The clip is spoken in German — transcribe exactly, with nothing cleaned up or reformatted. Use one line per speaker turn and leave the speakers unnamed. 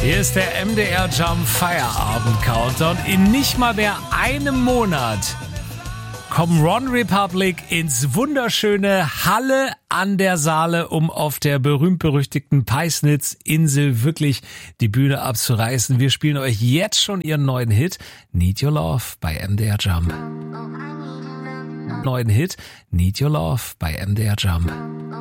Hier ist der M D R Jump Feierabend Countdown. In nicht mal mehr einem Monat kommen One Republic ins wunderschöne Halle an der Saale, um auf der berühmt-berüchtigten Peisnitz-Insel wirklich die Bühne abzureißen. Wir spielen euch jetzt schon ihren neuen Hit Need Your Love bei M D R Jump. Neuen Hit Need Your Love bei M D R Jump.